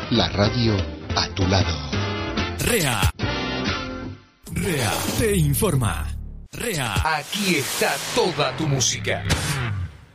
La radio a tu lado. REA te informa. REA. Aquí está toda tu música.